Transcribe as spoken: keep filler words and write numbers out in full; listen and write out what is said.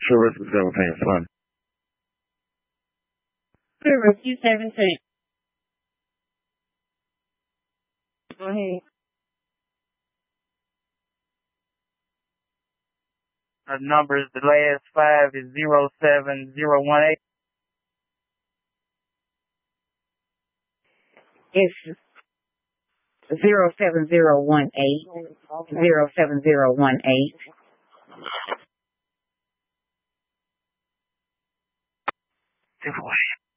Service is seventeen, son. Service two seventeen. Go ahead. The numbers, the last five is zero seven zero one eight. It's zero seven zero one eight. Zero seven zero one eight. Giveaway.